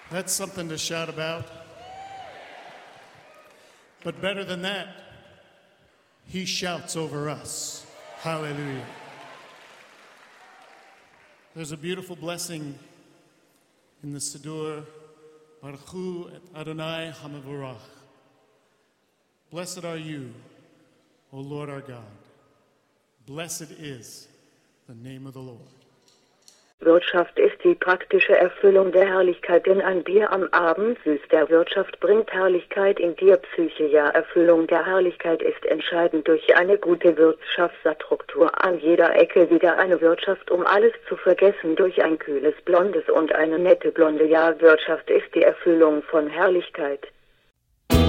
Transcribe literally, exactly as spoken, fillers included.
That's something to shout about. But better than that, he shouts over us. Hallelujah. There's a beautiful blessing in the Siddur, Baruch Hu et Adonai HaMevorach. Blessed are you, O Lord our God. Blessed is the name of the Lord. Wirtschaft ist die praktische Erfüllung der Herrlichkeit, denn ein Bier am Abend süß der Wirtschaft bringt Herrlichkeit in dir Psyche. Ja, Erfüllung der Herrlichkeit ist entscheidend durch eine gute Wirtschaftsstruktur. An jeder Ecke wieder eine Wirtschaft, um alles zu vergessen durch ein kühles Blondes und eine nette Blonde. Ja, Wirtschaft ist die Erfüllung von Herrlichkeit.